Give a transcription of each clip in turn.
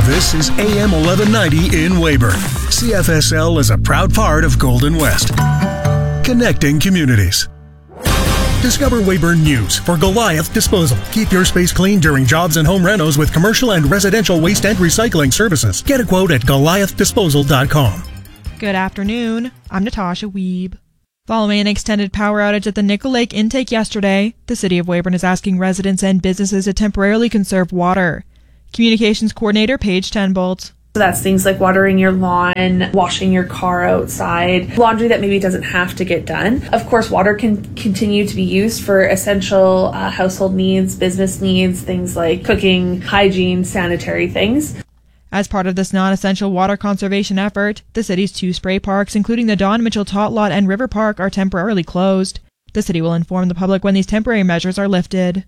This is AM 1190 in Weyburn. CFSL is a proud part of Golden West. Connecting communities. Discover Weyburn News for Goliath Disposal. Keep your space clean during jobs and home renos with commercial and residential waste and recycling services. Get a quote at goliathdisposal.com. Good afternoon. I'm Natasha Wiebe. Following an extended power outage at the Nickel Lake intake yesterday, the City of Weyburn is asking residents and businesses to temporarily conserve water. Communications Coordinator Paige Tenbolt. So that's things like watering your lawn, washing your car outside, laundry that maybe doesn't have to get done. Of course, water can continue to be used for essential household needs, business needs, things like cooking, hygiene, sanitary things. As part of this non-essential water conservation effort, the city's 2 spray parks, including the Don Mitchell Tot Lot and River Park, are temporarily closed. The city will inform the public when these temporary measures are lifted.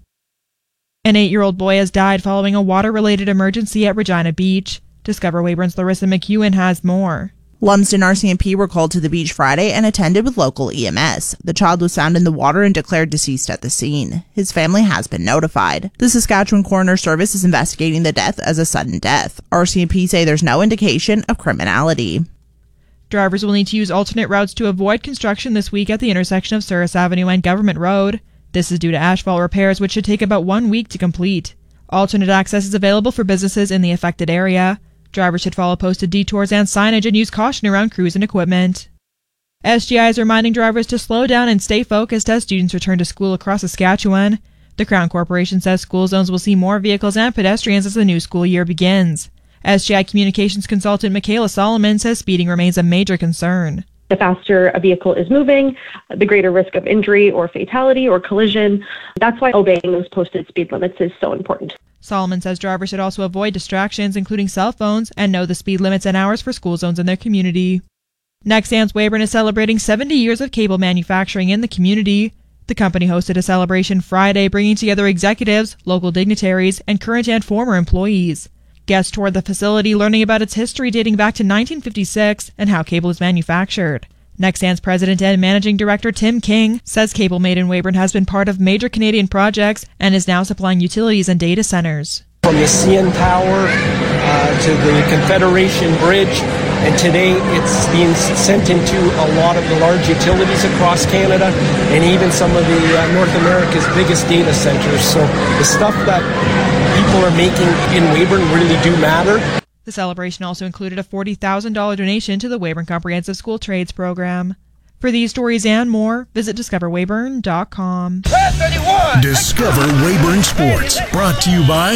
An 8-year-old boy has died following a water-related emergency at Regina Beach. Discover Weyburn's Larissa McEwen has more. Lumsden RCMP were called to the beach Friday and attended with local EMS. The child was found in the water and declared deceased at the scene. His family has been notified. The Saskatchewan Coroner Service is investigating the death as a sudden death. RCMP say there's no indication of criminality. Drivers will need to use alternate routes to avoid construction this week at the intersection of Souris Avenue and Government Road. This is due to asphalt repairs, which should take about 1 week to complete. Alternate access is available for businesses in the affected area. Drivers should follow posted detours and signage and use caution around crews and equipment. SGI is reminding drivers to slow down and stay focused as students return to school across Saskatchewan. The Crown Corporation says school zones will see more vehicles and pedestrians as the new school year begins. SGI communications consultant Michaela Solomon says speeding remains a major concern. The faster a vehicle is moving, the greater risk of injury or fatality or collision. That's why obeying those posted speed limits is so important. Solomon says drivers should also avoid distractions, including cell phones, and know the speed limits and hours for school zones in their community. Nexans Weyburn is celebrating 70 years of cable manufacturing in the community. The company hosted a celebration Friday, bringing together executives, local dignitaries, and current and former employees. Guests toured the facility, learning about its history dating back to 1956 and how cable is manufactured. Nexans President and Managing Director Tim King says Cable Made in Weyburn has been part of major Canadian projects and is now supplying utilities and data centers. From the CN Tower to the Confederation Bridge, and today it's being sent into a lot of the large utilities across Canada and even some of the North America's biggest data centers. So the stuff that people are making in Weyburn really do matter. The celebration also included a $40,000 donation to the Weyburn Comprehensive School Trades Program. For these stories and more, visit discoverweyburn.com. Discover Weyburn Sports, brought to you by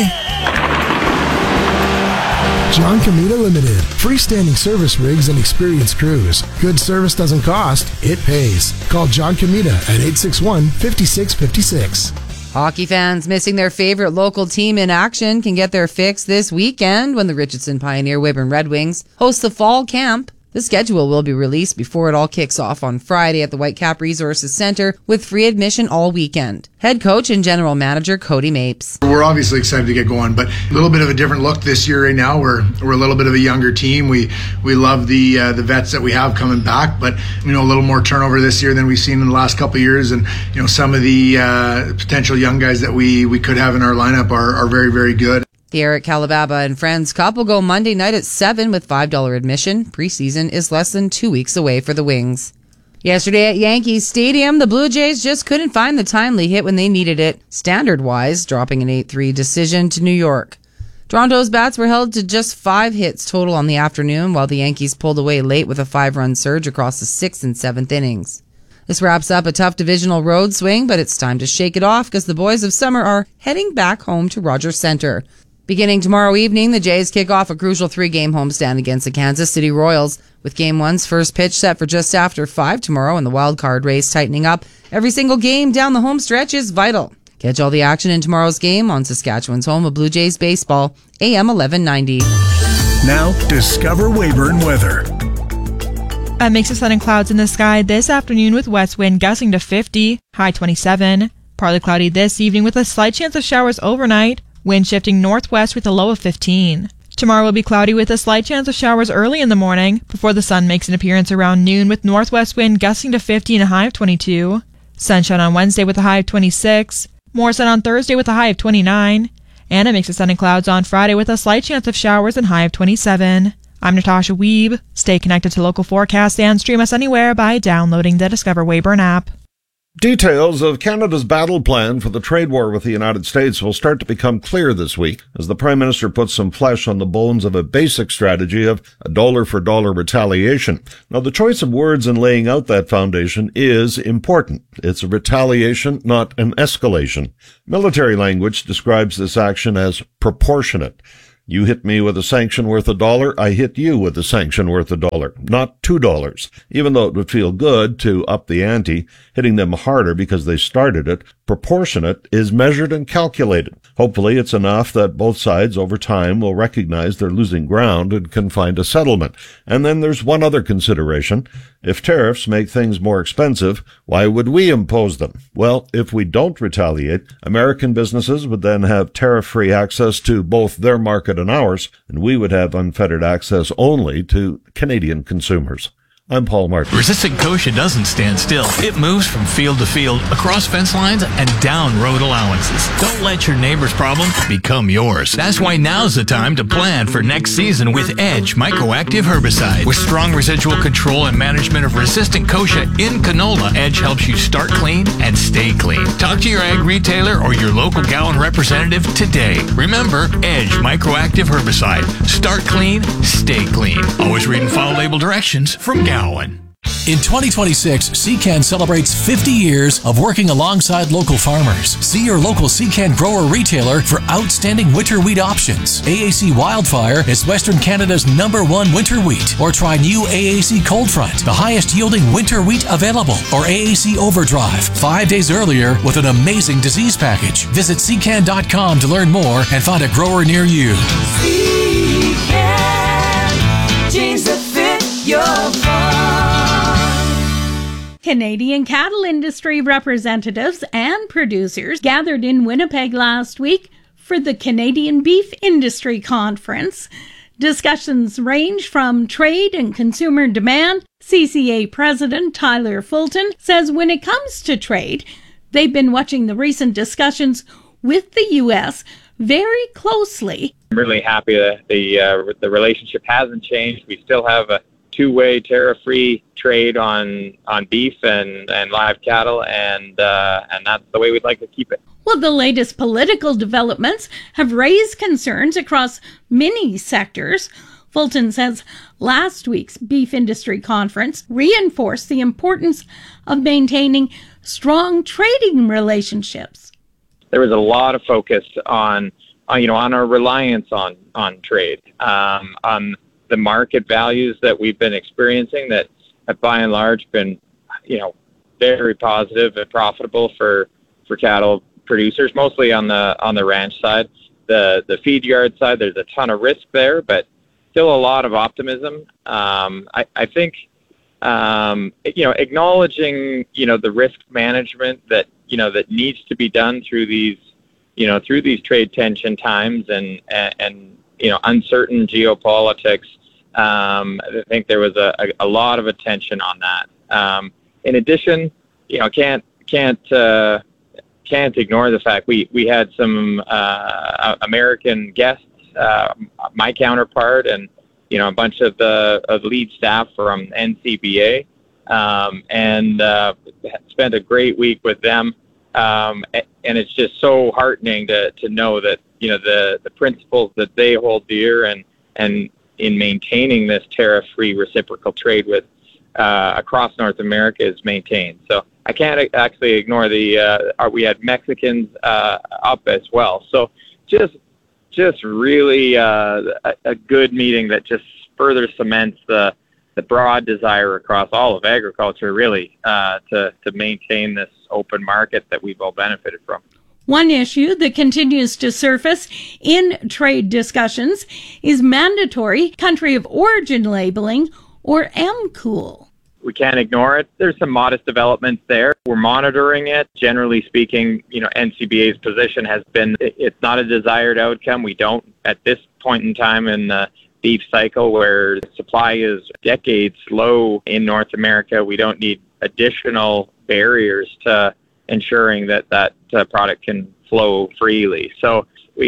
John Comita Limited. Freestanding service rigs and experienced crews. Good service doesn't cost, it pays. Call John Comita at 861-5656. Hockey fans missing their favorite local team in action can get their fix this weekend when the Richardson Pioneer Weyburn Red Wings host the fall camp. The schedule will be released before it all kicks off on Friday at the Whitecap Resources Center with free admission all weekend. Head coach and general manager Cody Mapes. We're obviously excited to get going, but a little bit of a different look this year right now. We're a little bit of a younger team. We love the vets that we have coming back, but a little more turnover this year than we've seen in the last couple of years. And some of the potential young guys that we could have in our lineup are very, very good. The Eric Calababa and Friends Cup will go Monday night at 7 with $5 admission. Preseason is less than 2 weeks away for the Wings. Yesterday at Yankee Stadium, the Blue Jays just couldn't find the timely hit when they needed it, standard-wise, dropping an 8-3 decision to New York. Toronto's bats were held to just 5 hits total on the afternoon, while the Yankees pulled away late with a 5-run surge across the 6th and 7th innings. This wraps up a tough divisional road swing, but it's time to shake it off because the boys of summer are heading back home to Rogers Centre. Beginning tomorrow evening, the Jays kick off a crucial 3-game homestand against the Kansas City Royals, with Game 1's first pitch set for just after 5 tomorrow and the wild card race tightening up. Every single game down the home stretch is vital. Catch all the action in tomorrow's game on Saskatchewan's home of Blue Jays baseball, AM 1190. Now, discover Weyburn weather. A mix of sun and clouds in the sky this afternoon with west wind gusting to 50, high 27. Partly cloudy this evening with a slight chance of showers overnight. Wind shifting northwest with a low of 15. Tomorrow will be cloudy with a slight chance of showers early in the morning before the sun makes an appearance around noon with northwest wind gusting to 50 and a high of 22. Sunshine on Wednesday with a high of 26. More sun on Thursday with a high of 29. and a mix of sun and clouds on Friday with a slight chance of showers and high of 27. I'm Natasha Weeb. Stay connected to local forecasts and stream us anywhere by downloading the Discover Weyburn app. Details of Canada's battle plan for the trade war with the United States will start to become clear this week as the Prime Minister puts some flesh on the bones of a basic strategy of a dollar-for-dollar retaliation. Now, the choice of words in laying out that foundation is important. It's a retaliation, not an escalation. Military language describes this action as proportionate. You hit me with a sanction worth $1, I hit you with a sanction worth $1, not $2. Even though it would feel good to up the ante, hitting them harder because they started it, proportionate is measured and calculated. Hopefully it's enough that both sides over time will recognize they're losing ground and can find a settlement. And then there's one other consideration. If tariffs make things more expensive, why would we impose them? Well, if we don't retaliate, American businesses would then have tariff-free access to both their market and ours, and we would have unfettered access only to Canadian consumers. I'm Paul Martin. Resistant Kosher doesn't stand still. It moves from field to field, across fence lines, and down road allowances. Don't let your neighbor's problem become yours. That's why now's the time to plan for next season with Edge Microactive Herbicide. With strong residual control and management of resistant Kosher in canola, Edge helps you start clean and stay clean. Talk to your ag retailer or your local Gowan representative today. Remember, Edge Microactive Herbicide. Start clean, stay clean. Always read and follow label directions from Gowan. In 2026, CCAN celebrates 50 years of working alongside local farmers. See your local CCAN grower retailer for outstanding winter wheat options. AAC Wildfire is Western Canada's #1 winter wheat. Or try new AAC Cold Front, the highest yielding winter wheat available. Or AAC Overdrive, 5 days earlier with an amazing disease package. Visit CCAN.com to learn more and find a grower near you. CCAN, jeans that fit your farm. Canadian cattle industry representatives and producers gathered in Winnipeg last week for the Canadian Beef Industry Conference. Discussions range from trade and consumer demand. CCA President Tyler Fulton says when it comes to trade, they've been watching the recent discussions with the U.S. very closely. I'm really happy that the relationship hasn't changed. We still have a two-way tariff-free trade on beef and live cattle, and that's the way we'd like to keep it. Well, the latest political developments have raised concerns across many sectors. Fulton says last week's beef industry conference reinforced the importance of maintaining strong trading relationships. There was a lot of focus on our reliance on trade, on the market values that we've been experiencing that have by and large been, very positive and profitable for cattle producers, mostly on the ranch side. The feed yard side, there's a ton of risk there, but still a lot of optimism. I think, acknowledging, the risk management that needs to be done through these trade tension times and uncertain geopolitics. I think there was a lot of attention on that. In addition, can't ignore the fact we had some American guests, my counterpart, and a bunch of the lead staff from NCBA, and spent a great week with them. And it's just so heartening to know that the principles that they hold dear and in maintaining this tariff-free reciprocal trade with across North America is maintained. So I can't actually ignore we had Mexicans up as well. So just really a good meeting that just further cements the broad desire across all of agriculture really to maintain this open market that we've all benefited from. One issue that continues to surface in trade discussions is mandatory country of origin labeling, or MCOOL. We can't ignore it. There's some modest developments there. We're monitoring it. Generally speaking, NCBA's position has been it's not a desired outcome. We don't, at this point in time in the beef cycle where supply is decades low in North America, we don't need additional barriers to ensuring that product can flow freely. So we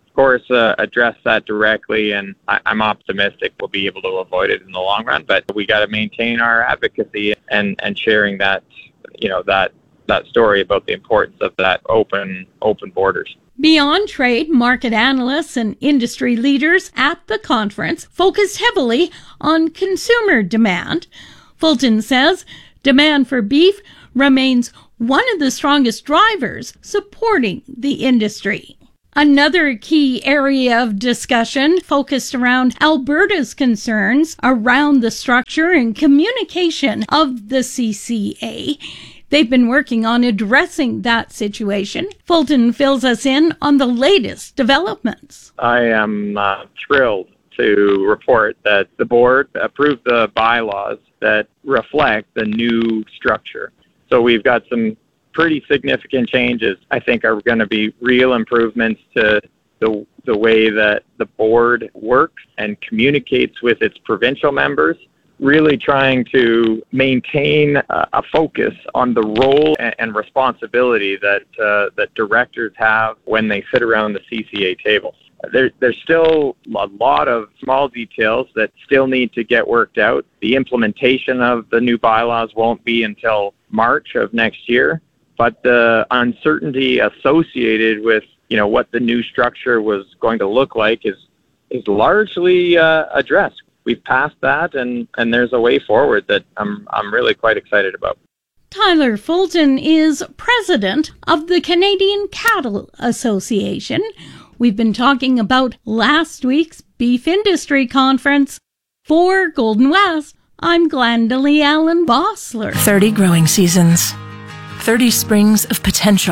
course, address that directly, and I'm optimistic we'll be able to avoid it in the long run. But we got to maintain our advocacy and sharing that, that story about the importance of that open borders. Beyond Trade, market analysts and industry leaders at the conference focused heavily on consumer demand. Fulton says demand for beef remains one of the strongest drivers supporting the industry. Another key area of discussion focused around Alberta's concerns around the structure and communication of the CCA. They've been working on addressing that situation. Fulton fills us in on the latest developments. I am thrilled to report that the board approved the bylaws that reflect the new structure. So we've got some pretty significant changes, I think, are going to be real improvements to the way that the board works and communicates with its provincial members, really trying to maintain a focus on the role and responsibility that directors have when they sit around the CCA table. There's still a lot of small details that still need to get worked out. The implementation of the new bylaws won't be until March of next year, but the uncertainty associated with what the new structure was going to look like is largely addressed. We've passed that, and there's a way forward that I'm really quite excited about. Tyler Fulton is president of the Canadian Cattle Association. We've been talking about last week's beef industry conference. For Golden West, I'm Glendalee Allen Bossler. 30 growing seasons, 30 springs of potential,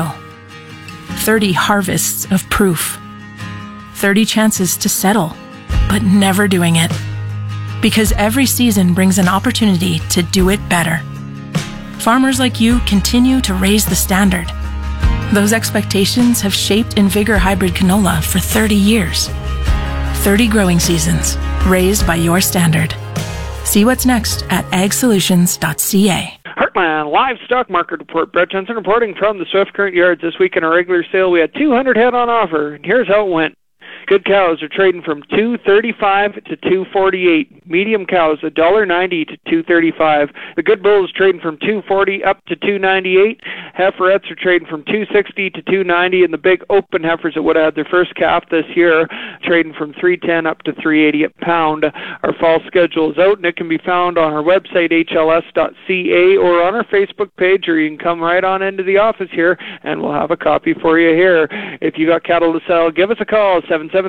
30 harvests of proof, 30 chances to settle, but never doing it. Because every season brings an opportunity to do it better. Farmers like you continue to raise the standard. Those expectations have shaped InVigor hybrid canola for 30 years. 30 growing seasons, raised by your standard. See what's next at agsolutions.ca. Heartland Livestock Market Report. Brett Jensen reporting from the Swift Current Yards. This week in our regular sale, we had 200 head on offer, and here's how it went. Good cows are trading from $2.35 to $2.48. Medium cows $1.90 to $2.35. The good bulls trading from $2.40 up to $2.98. Heiferettes are trading from $2.60 to $2.90, and the big open heifers that would have had their first calf this year trading from $3.10 up to $3.80 a pound. Our fall schedule is out, and it can be found on our website hls.ca or on our Facebook page, or you can come right on into the office here, and we'll have a copy for you here. If you got cattle to sell, give us a call,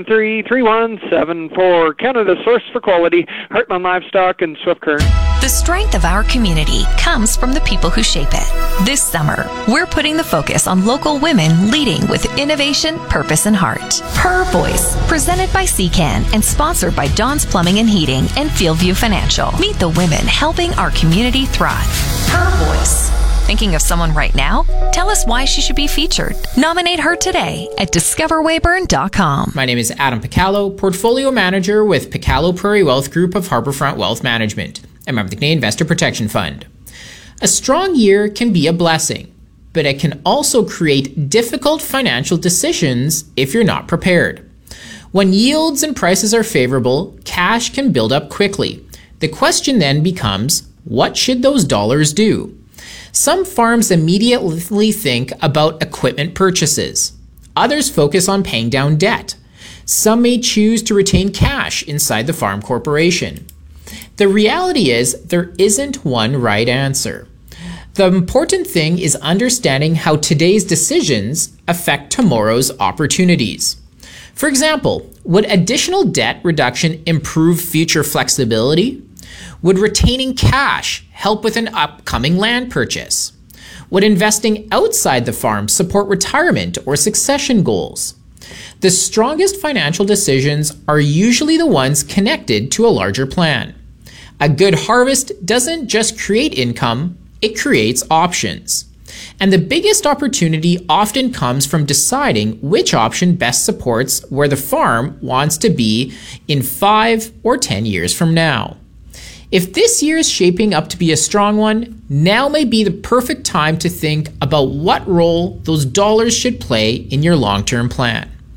773-3174. Canada's source for quality, Heartland Livestock and Swift Current. The strength of our community comes from the people who shape it. This summer, we're putting the focus on local women leading with innovation, purpose, and heart. Her Voice, presented by CCAN and sponsored by Don's Plumbing and Heating and Fieldview Financial. Meet the women helping our community thrive. Her Voice. Thinking of someone right now? Tell us why she should be featured. Nominate her today at discoverwayburn.com. My name is Adam Picallo, Portfolio Manager with Picallo Prairie Wealth Group of Harbourfront Wealth Management, a member of the Canadian Investor Protection Fund. A strong year can be a blessing, but it can also create difficult financial decisions if you're not prepared. When yields and prices are favorable, cash can build up quickly. The question then becomes, what should those dollars do? Some farms immediately think about equipment purchases. Others focus on paying down debt. Some may choose to retain cash inside the farm corporation. The reality is there isn't one right answer. The important thing is understanding how today's decisions affect tomorrow's opportunities. For example, would additional debt reduction improve future flexibility? Would retaining cash help with an upcoming land purchase? Would investing outside the farm support retirement or succession goals? The strongest financial decisions are usually the ones connected to a larger plan. A good harvest doesn't just create income, it creates options. And the biggest opportunity often comes from deciding which option best supports where the farm wants to be in 5 or 10 years from now. If this year is shaping up to be a strong one, now may be the perfect time to think about what role those dollars should play in your long-term plan.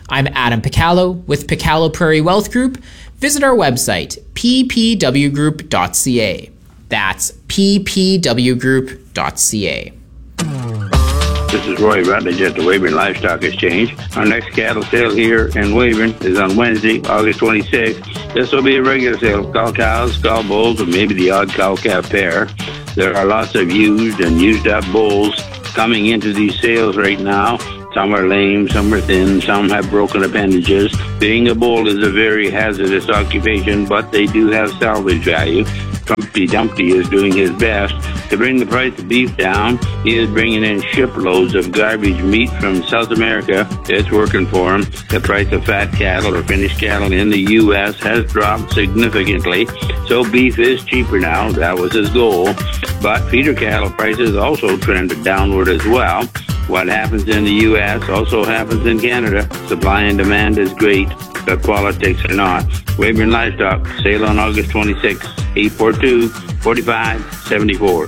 I'm Adam Picallo with Picallo Prairie Wealth Group. Visit our website, ppwgroup.ca. That's ppwgroup.ca. This is Roy Rutledge at the Weyburn Livestock Exchange. Our next cattle sale here in Weyburn is on Wednesday, August 26th. This will be a regular sale of cull cows, cull bulls, and maybe the odd cow-calf pair. There are lots of used and used-up bulls coming into these sales right now. Some are lame, some are thin, some have broken appendages. Being a bull is a very hazardous occupation, but they do have salvage value. Trumpy Dumpty is doing his best to bring the price of beef down. He is bringing in shiploads of garbage meat from South America. It's working for him. The price of fat cattle or finished cattle in the U.S. has dropped significantly, so beef is cheaper now. That was his goal. But feeder cattle prices also trended downward as well. What happens in the U.S. also happens in Canada. Supply and demand is great, but politics are not. Weyburn Livestock, sale on August 26th, 842-4574.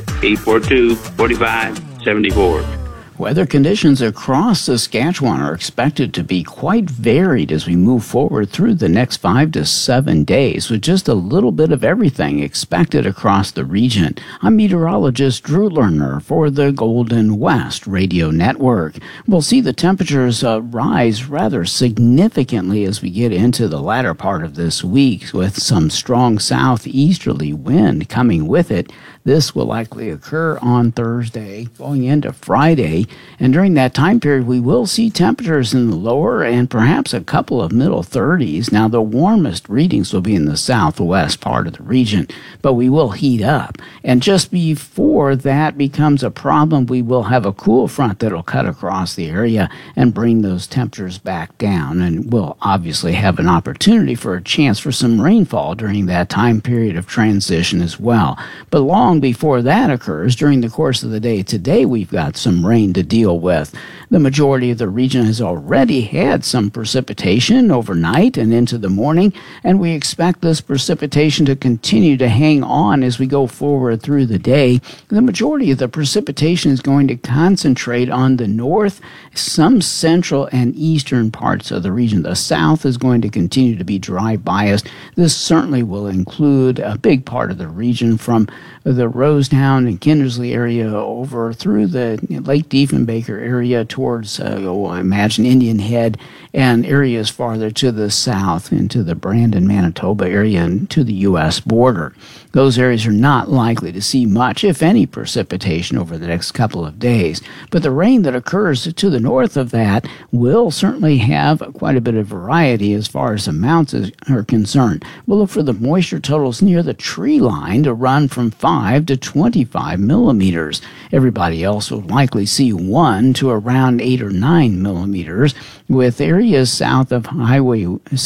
842-4574. Weather conditions across Saskatchewan are expected to be quite varied as we move forward through the next 5 to 7 days, with just a little bit of everything expected across the region. I'm meteorologist Drew Lerner for the Golden West Radio Network. We'll see the temperatures rise rather significantly as we get into the latter part of this week, with some strong southeasterly wind coming with it. This will likely occur on Thursday, going into Friday, and during that time period, we will see temperatures in the lower and perhaps a couple of middle 30s. Now, the warmest readings will be in the southwest part of the region, but we will heat up. And just before that becomes a problem, we will have a cool front that will cut across the area and bring those temperatures back down, and we'll obviously have an opportunity for a chance for some rainfall during that time period of transition as well. But long before that occurs, during the course of the day today, we've got some rain to deal with. The majority of the region has already had some precipitation overnight and into the morning, and we expect this precipitation to continue to hang on as we go forward through the day. The majority of the precipitation is going to concentrate on the north, some central and eastern parts of the region. The south is going to continue to be dry biased. This certainly will include a big part of the region from the Rosetown and Kindersley area over through the Lake Diefenbaker area towards, I imagine, Indian Head, and areas farther to the south into the Brandon, Manitoba area and to the U.S. border. Those areas are not likely to see much, if any, precipitation over the next couple of days. But the rain that occurs to the north of that will certainly have quite a bit of variety as far as amounts are concerned. We'll look for the moisture totals near the tree line to run from 5 to 25 millimeters. Everybody else will likely see 1 to around 8 or 9 millimeters, with areas south of Highway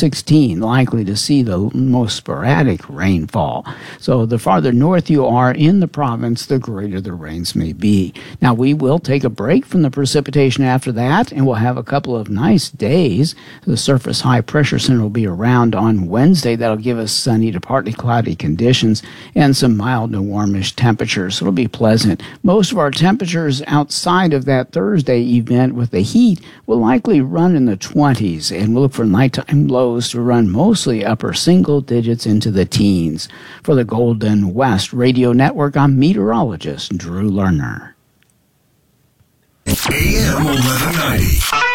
16 likely to see the most sporadic rainfall. So the farther north you are in the province, the greater the rains may be. Now, we will take a break from the precipitation after that, and we'll have a couple of nice days. The surface high pressure center will be around on Wednesday. That'll give us sunny to partly cloudy conditions and some mild to warmish temperatures. It'll be pleasant. Most of our temperatures outside of that Thursday event with the heat will likely run in the 20s, and we'll look for nighttime lows to run mostly upper single digits into the teens. For the Golden West Radio Network, I'm meteorologist Drew Lerner. AM 1190.